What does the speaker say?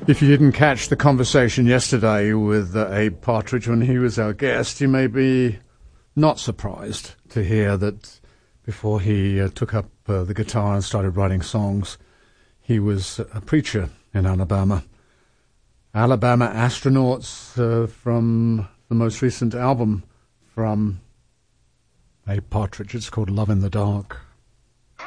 If you didn't catch the conversation yesterday with Abe Partridge when he was our guest, you may be not surprised to hear that before he took up the guitar and started writing songs, he was a preacher in Alabama. Alabama Astronauts from the most recent album from Abe Partridge. It's called Love in the Dark.